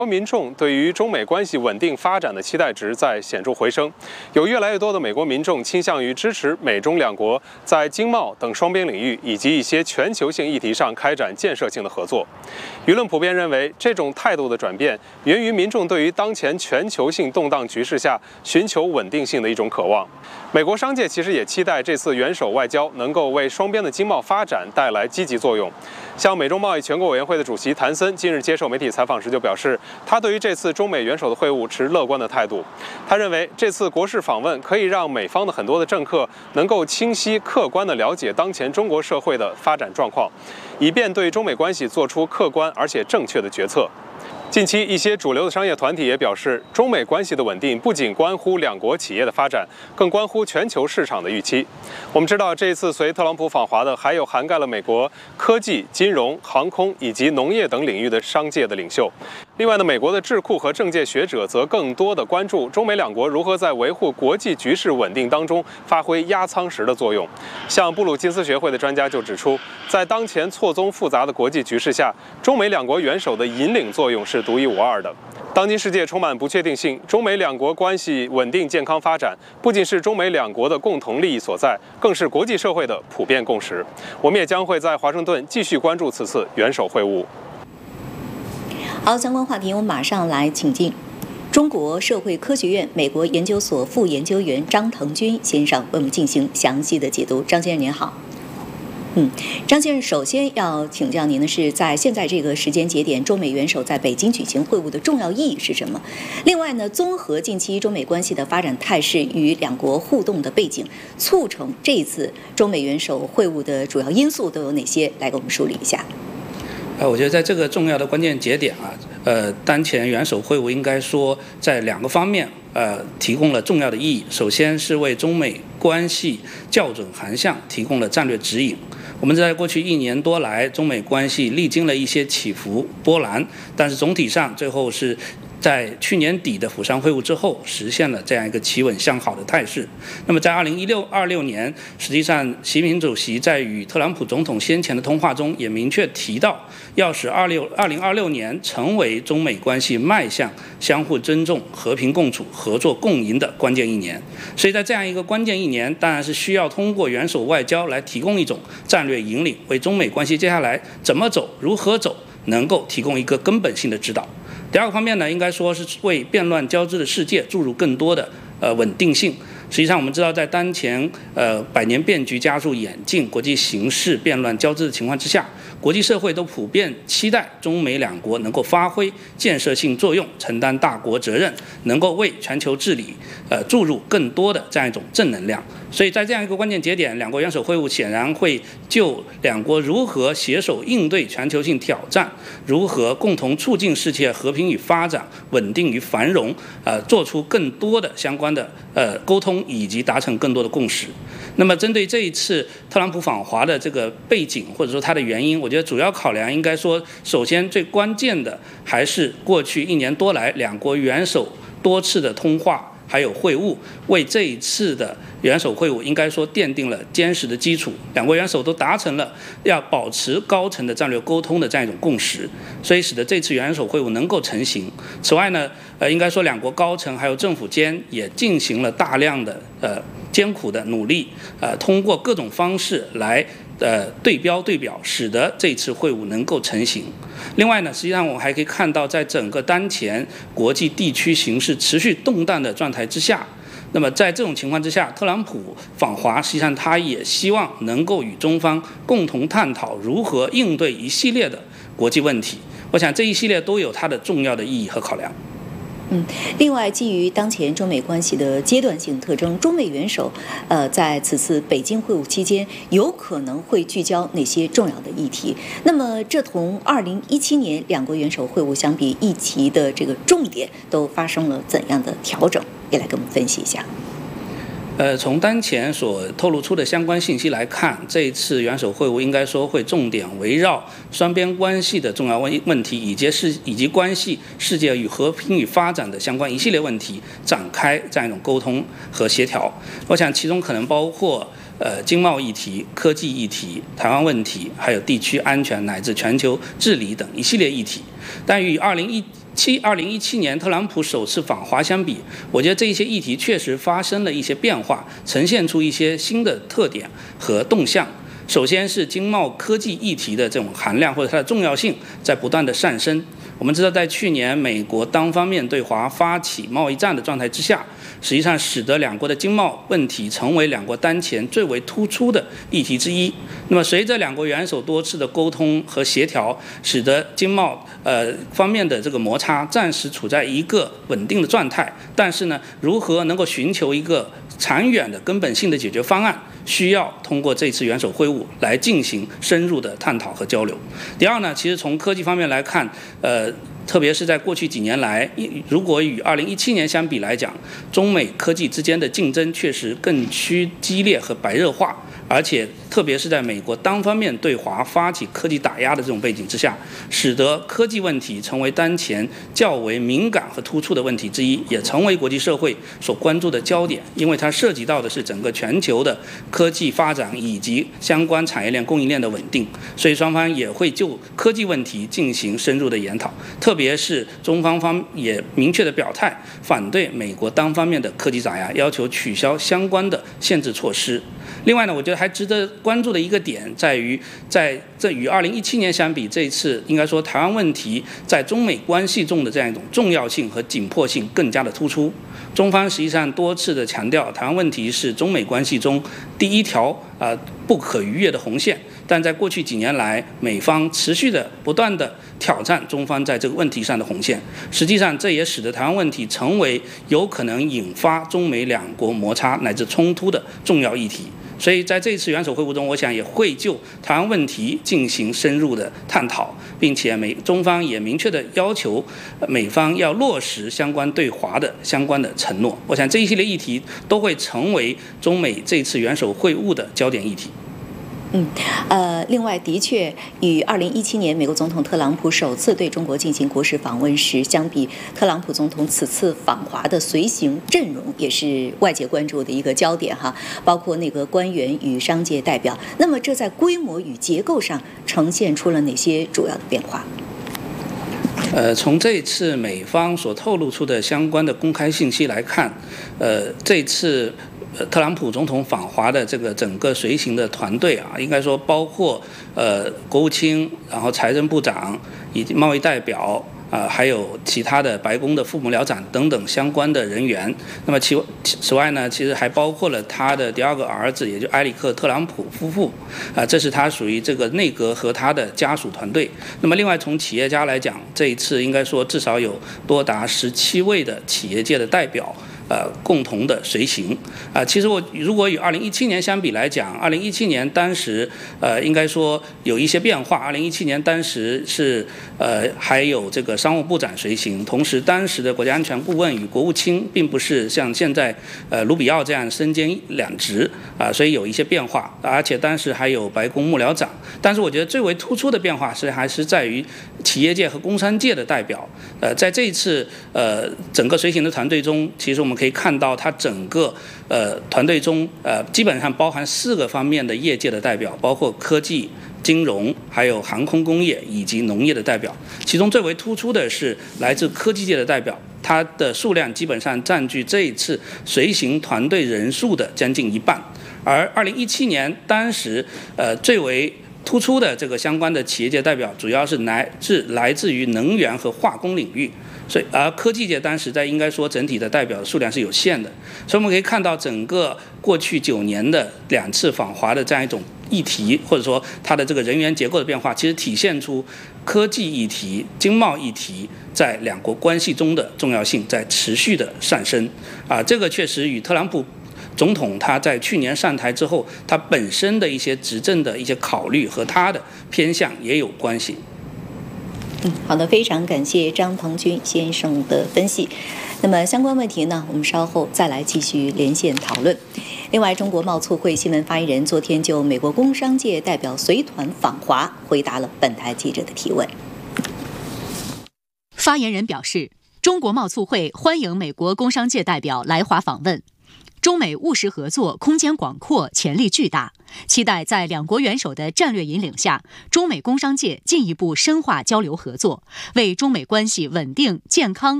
民众对于中美关系稳定发展的期待值在显著回升，有越来越多的美国民众倾向于支持美中两国在经贸等双边领域以及一些全球性议题上开展建设性的合作。舆论普遍认为，这种态度的转变源于民众对于当前全球性动荡局势下寻求稳定性的一种渴望。美国商界其实也期待这次元首外交能够为双边的经贸发展带来积极作用。像美中贸易全国委员会的主席谭森近日接受媒体采访时就表示，他对于这次中美元首的会晤持乐观的态度。他认为这次国事访问可以让美方的很多的政客能够清晰客观地了解当前中国社会的发展状况，以便对中美关系做出客观而且正确的决策。近期，一些主流的商业团体也表示，中美关系的稳定不仅关乎两国企业的发展，更关乎全球市场的预期。我们知道，这一次随特朗普访华的还有涵盖了美国科技、金融、航空以及农业等领域的商界的领袖。另外呢，美国的智库和政界学者则更多地关注中美两国如何在维护国际局势稳定当中发挥压舱石的作用。像布鲁金斯学会的专家就指出，在当前错综复杂的国际局势下，中美两国元首的引领作用是独一无二的。当今世界充满不确定性，中美两国关系稳定健康发展，不仅是中美两国的共同利益所在，更是国际社会的普遍共识。我们也将会在华盛顿继续关注此次元首会晤。 好，相关话题我们马上来请进中国社会科学院美国研究所副研究员张腾军先生为我们进行详细的解读。张先生您好。张先生，首先要请教您的是，在现在这个时间节点，中美元首在北京举行会晤的重要意义是什么？另外呢，综合近期中美关系的发展态势与两国互动的背景，促成这一次中美元首会晤的主要因素都有哪些？来给我们梳理一下。 我觉得在这个重要的关键节点当前元首会晤应该说在两个方面提供了重要的意义。首先是为中美关系校准航向提供了战略指引。我们在过去1年多来，中美关系历经了一些起伏波澜，但是总体上最后是在去年底的釜山会晤之后，实现了这样一个企稳向好的态势。那么在2026年，实际上习近平主席在与特朗普总统先前的通话中也明确提到，要使2026年成为中美关系迈向相互尊重、和平共处、合作共赢的关键1年。所以在这样一个关键1年，当然是需要通过元首外交来提供一种战略引领，为中美关系接下来怎么走、如何走，能够提供一个根本性的指导。第二个方面呢，应该说是为变乱交织的世界注入更多的稳定性。实际上我们知道，在当前百年变局加速演进、国际形势变乱交织的情况之下，国际社会都普遍期待中美两国能够发挥建设性作用，承担大国责任，能够为全球治理注入更多的这样一种正能量。所以在这样一个关键节点，两国元首会晤显然会就两国如何携手应对全球性挑战，如何共同促进世界和平与发展、稳定与繁荣，做出更多的相关的沟通，以及达成更多的共识。那么针对这一次特朗普访华的这个背景，或者说它的原因，我觉得主要考量应该说，首先最关键的还是过去1年多来两国元首多次的通话还有会晤，为这一次的元首会晤应该说奠定了坚实的基础。两国元首都达成了要保持高层的战略沟通的这样一种共识，所以使得这次元首会晤能够成型。此外呢，应该说两国高层还有政府间也进行了大量的艰苦的努力，通过各种方式来对标对表，使得这次会晤能够成型。另外呢，实际上我们还可以看到，在整个当前国际地区形势持续动荡的状态之下，那么在这种情况之下，特朗普访华，实际上他也希望能够与中方共同探讨如何应对一系列的国际问题。我想这一系列都有它的重要的意义和考量。 另外，基于当前中美关系的阶段性特征，中美元首在此次北京会晤期间有可能会聚焦哪些重要的议题？那么，这同2017年两国元首会晤相比，议题的这个重点都发生了怎样的调整？也来跟我们分析一下。 从当前所透露出的相关信息来看，这一次元首会晤应该说会重点围绕双边关系的重要问题，以及关系世界与和平与发展的相关一系列问题展开这样一种沟通和协调。我想其中可能包括经贸议题、科技议题、台湾问题，还有地区安全乃至全球治理等一系列议题。但与2017 2017年特朗普首次访华相比，我觉得这一些议题确实发生了一些变化，呈现出一些新的特点和动向。首先是经贸科技议题的这种含量或者它的重要性在不断的上升。我们知道，在去年美国单方面对华发起贸易战的状态之下，实际上使得两国的经贸问题成为两国当前最为突出的议题之一。那么随着两国元首多次的沟通和协调，使得经贸方面的这个摩擦暂时处在一个稳定的状态。但是呢，如何能够寻求一个长远的根本性的解决方案，需要通过这次元首会晤来进行深入的探讨和交流。第二呢，其实从科技方面来看，特别是在过去几年来，如果与2017年相比来讲，中美科技之间的竞争确实更趋激烈和白热化，而且特别是在美国单方面对华发起科技打压的这种背景之下，使得科技问题成为当前较为敏感和突出的问题之一，也成为国际社会所关注的焦点，因为它涉及到的是整个全球的科技发展以及相关产业链供应链的稳定，所以双方也会就科技问题进行深入的研讨，特别是中方也明确的表态反对美国单方面的科技打压，要求取消相关的限制措施。另外呢，我觉得还值得关注的一个点在于，在这与2017年相比，这一次应该说台湾问题在中美关系中的这样一种重要性和紧迫性更加的突出。中方实际上多次的强调，台湾问题是中美关系中第一条不可逾越的红线，但在过去几年来，美方持续的不断的挑战中方在这个问题上的红线，实际上这也使得台湾问题成为有可能引发中美两国摩擦乃至冲突的重要议题。所以在这次元首会晤中，我想也会就台湾问题进行深入的探讨，并且中方也明确的要求美方要落实相关对华的相关的承诺。我想这一系列议题都会成为中美这次元首会晤的焦点议题。 另外，的确与2017年美国总统特朗普首次对中国进行国事访问时相比，特朗普总统此次访华的随行阵容也是外界关注的一个焦点哈，包括内阁官员与商界代表。那么，这在规模与结构上呈现出了哪些主要的变化？ 从这一次美方所透露出的相关的公开信息来看，这次特朗普总统访华的这个整个随行的团队啊，应该说包括国务卿，然后财政部长以及贸易代表还有其他的白宫的副幕僚长等等相关的人员。那么此外呢，其实还包括了他的第二个儿子，也就埃里克·特朗普夫妇这是他属于这个内阁和他的家属团队。那么另外从企业家来讲，这一次应该说至少有多达17位的企业界的代表共同的随行其实如果与2017年相比来讲，2017年当时应该说有一些变化。2017年当时是还有这个商务部长随行，同时当时的国家安全顾问与国务卿并不是像现在卢比奥这样身兼两职所以有一些变化，而且当时还有白宫幕僚长。但是我觉得最为突出的变化还是在于企业界和工商界的代表在这一次整个随行的团队中，其实我们可以看到它整个团队中基本上包含4个方面的业界的代表，包括科技、金融、还有航空工业以及农业的代表。其中最为突出的是来自科技界的代表，它的数量基本上占据这一次随行团队人数的将近一半。而2017年当时最为突出的这个相关的企业界代表，主要是来自于能源和化工领域。所以，而科技界当时应该说整体的代表数量是有限的，所以我们可以看到整个过去9年的2次访华的这样一种议题，或者说它的这个人员结构的变化，其实体现出科技议题、经贸议题在两国关系中的重要性在持续的上升这个确实与特朗普总统他在去年上台之后，他本身的一些执政的一些考虑和他的偏向也有关系。 好的，非常感谢张腾军先生的分析。那么相关问题呢，我们稍后再来继续连线讨论。另外，中国贸促会新闻发言人昨天就美国工商界代表随团访华回答了本台记者的提问。 发言人表示，中国贸促会欢迎美国工商界代表来华访问。 中美务实合作空间广阔，潜力巨大，期待在两国元首的战略引领下，中美工商界进一步深化交流合作，为中美关系稳定、健康、